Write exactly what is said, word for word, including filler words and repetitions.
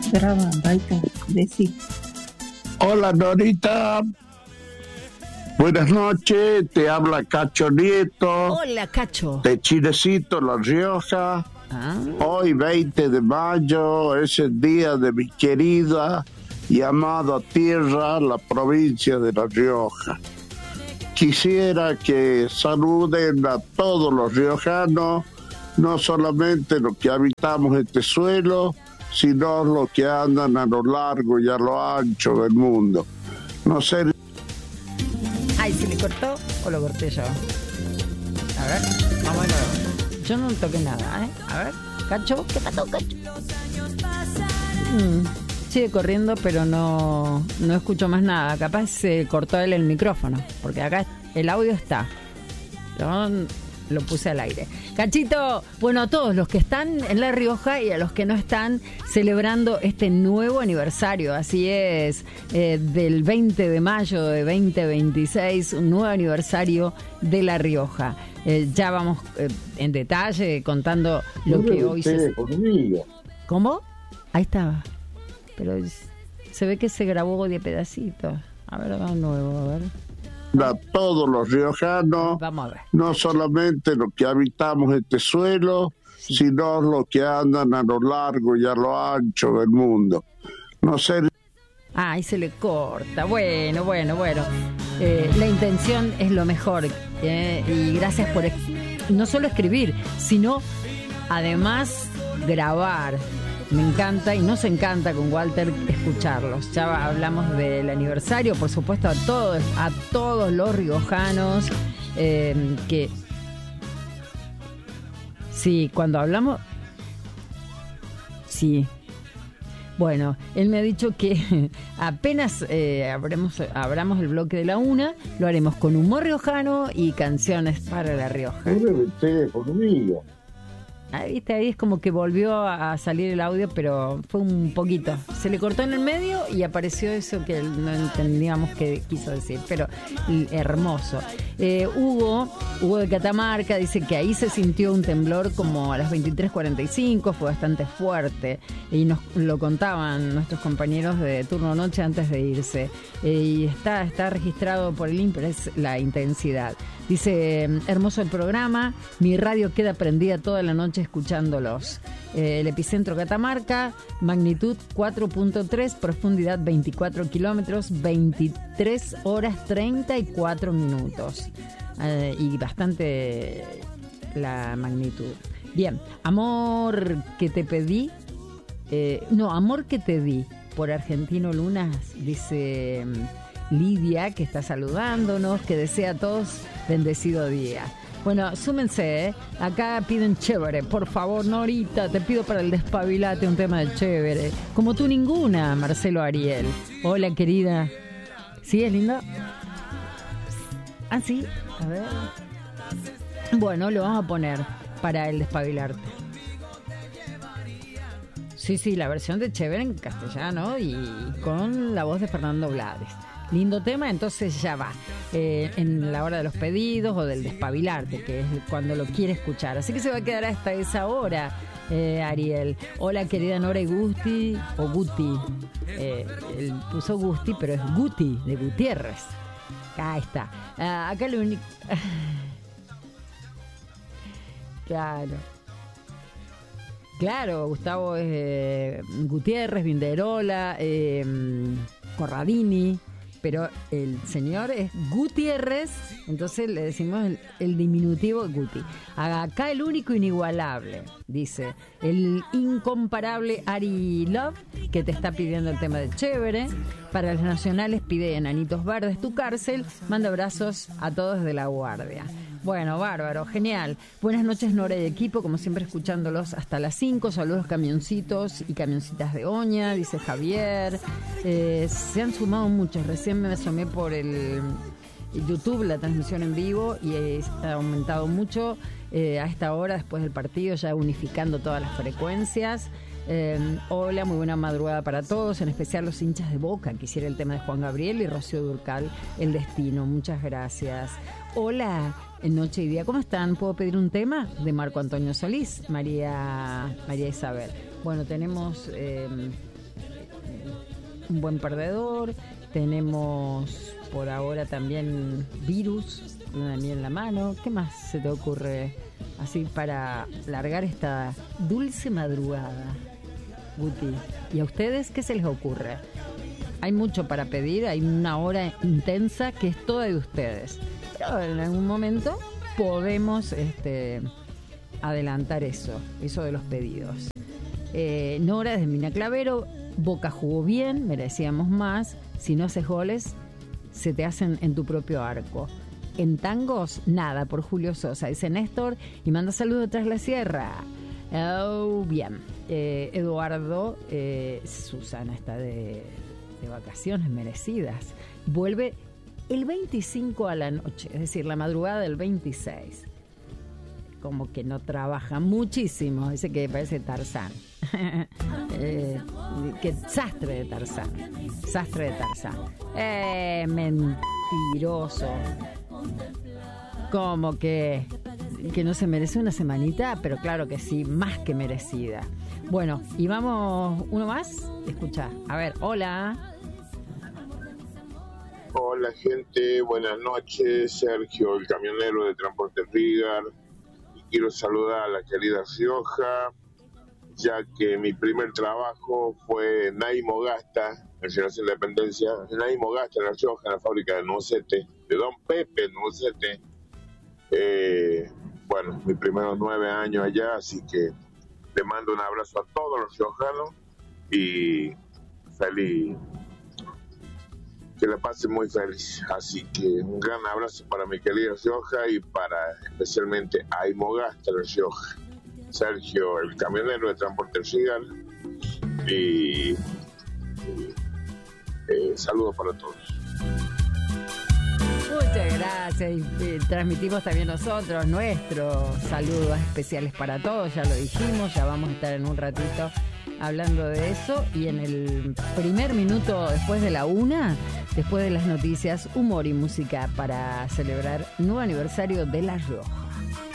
Grabando, ahí está, decí. Hola Norita, buenas noches, te habla Cacho Nieto. Hola Cacho. De Chilecito, La Rioja. Ah. Hoy veinte de mayo es el día de mi querida y amada tierra, la provincia de La Rioja. Quisiera que saluden a todos los riojanos, no solamente los que habitamos este suelo, sino los que andan a lo largo y a lo ancho del mundo. No sé. Ay, ¿se le cortó o lo corté yo? A ver, vamos de nuevo. Yo no toqué nada, ¿eh? A ver, Cacho, ¿qué pasó, Cacho? Mm, sigue corriendo, pero no, no escucho más nada. Capaz se cortó él el micrófono, porque acá el audio está. Yo lo puse al aire. Cachito, bueno, a todos los que están en La Rioja y a los que no están celebrando este nuevo aniversario, así es, eh, del veinte de mayo de veinte veintiséis, un nuevo aniversario de La Rioja. Eh, ya vamos eh, en detalle contando lo que hoy se... ¿Cómo? Ahí estaba. Pero se ve que se grabó de pedacitos. A ver, de nuevo, a ver. A todos los riojanos, no solamente los que habitamos este suelo, sí, sino los que andan a lo largo y a lo ancho del mundo. No sé. Ah, ahí se le corta. Bueno, bueno, bueno. Eh, la intención es lo mejor. Eh, y gracias por no solo escribir, sino además grabar. Me encanta y nos encanta con Walter escucharlos. Ya hablamos del aniversario, por supuesto, a todos, a todos los riojanos eh, que sí, cuando hablamos, sí. Bueno, él me ha dicho que apenas eh, abramos, abramos el bloque de la una, lo haremos con humor riojano y canciones para La Rioja. Ahí, viste, ahí es como que volvió a salir el audio, pero fue un poquito. Se le cortó en el medio y apareció eso que no entendíamos qué quiso decir, pero hermoso. Eh, Hugo, Hugo de Catamarca, dice que ahí se sintió un temblor como a las veintitrés cuarenta y cinco, fue bastante fuerte, y nos lo contaban nuestros compañeros de turno noche antes de irse. Eh, y está, está registrado por el INPRES la intensidad. Dice, hermoso el programa, mi radio queda prendida toda la noche escuchándolos. Eh, el epicentro Catamarca, magnitud cuatro punto tres, profundidad veinticuatro kilómetros, veintitrés horas treinta y cuatro minutos. Eh, y bastante la magnitud. Bien, amor que te pedí, eh, no, amor que te di, por Argentino Lunas, dice Lidia, que está saludándonos, que desea a todos bendecido día. Bueno, súmense, ¿eh? Acá piden Chévere, por favor, Norita, te pido para el despabilate un tema de Chévere. Como tú ninguna, Marcelo Ariel. Hola, querida. ¿Sí, es lindo? Ah, sí, a ver. Bueno, lo vamos a poner para el despabilarte. Sí, sí, la versión de Chévere en castellano y con la voz de Fernando Blades. Lindo tema, entonces ya va. Eh, en la hora de los pedidos o del despabilarte, que es cuando lo quiere escuchar. Así que se va a quedar hasta esa hora, eh, Ariel. Hola, querida Nora y Gusti, o Guti. Eh, él puso Gusti, pero es Guti, de Gutiérrez. Acá está. Ah, acá lo único... Claro. Claro, Gustavo es eh, Gutiérrez, Vinderola, eh, Corradini, pero el señor es Gutiérrez, entonces le decimos el, el diminutivo Guti. Acá el único inigualable, dice, el incomparable Ari Love, que te está pidiendo el tema de Chévere. Para los nacionales pide Enanitos Verdes, Tu Cárcel. Manda abrazos a todos de La Guardia. Bueno, bárbaro, genial. Buenas noches, Nora y equipo, como siempre escuchándolos hasta las cinco. Saludos, camioncitos y camioncitas de Oña, dice Javier. Eh, se han sumado muchos. Recién me asomé por el YouTube, la transmisión en vivo, y eh, ha aumentado mucho eh, a esta hora, después del partido, ya unificando todas las frecuencias. Eh, hola, muy buena madrugada para todos, en especial los hinchas de Boca. Quisiera el tema de Juan Gabriel y Rocío Dúrcal, El Destino. Muchas gracias. Hola, en Noche y Día, ¿cómo están? ¿Puedo pedir un tema? De Marco Antonio Solís, María María Isabel. Bueno, tenemos eh, un buen perdedor, tenemos por ahora también virus, luna de miel en la mano. ¿Qué más se te ocurre así para largar esta dulce madrugada, Guti? ¿Y a ustedes qué se les ocurre? Hay mucho para pedir, hay una hora intensa que es toda de ustedes, pero en algún momento podemos este, adelantar eso, eso de los pedidos. Eh, Nora desde Mina Clavero, Boca jugó bien, merecíamos más. Si no haces goles, se te hacen en tu propio arco. En tangos, nada, por Julio Sosa, dice Néstor, y manda saludos tras la sierra. Oh, bien. Eh, Eduardo, eh, Susana está de, de vacaciones merecidas. Vuelve el veinticinco a la noche, es decir, la madrugada del veintiséis. Como que no trabaja muchísimo, dice que parece Tarzán. eh, que sastre de Tarzán. Sastre de Tarzán. Eh, mentiroso. Como que, que no se merece una semanita, pero claro que sí, más que merecida. Bueno, y vamos, uno más. Escucha, a ver, hola. Hola gente, buenas noches, Sergio, el camionero de Transporte Rigar. Quiero saludar a la querida Rioja, ya que mi primer trabajo fue en Naimo Gasta, en Generación de Independencia, en Naimo Gasta, en La Rioja, en la fábrica de Nucete, de Don Pepe Nucete. Eh, bueno, mis primeros nueve años allá, así que le mando un abrazo a todos los riojanos y feliz, que la pasen muy feliz. Así que un gran abrazo para mi querida Rioja y para especialmente a Imogasta de Rioja. Sergio, el camionero de Transporte Rigar, y eh, saludos para todos. Muchas gracias. Y, eh, transmitimos también nosotros nuestros saludos especiales para todos, ya lo dijimos, ya vamos a estar en un ratito hablando de eso, y en el primer minuto después de la una, después de las noticias, humor y música para celebrar nuevo aniversario de La Rioja.